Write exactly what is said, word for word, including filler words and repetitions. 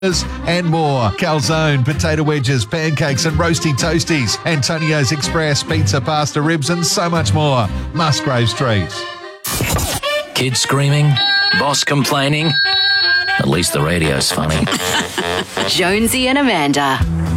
and more. Calzone, potato wedges, pancakes and roasty toasties. Antonio's Express, pizza, pasta, ribs and so much more. Musgrave Street. Kids screaming? Boss complaining? At least the radio's funny. Jonesy and Amanda.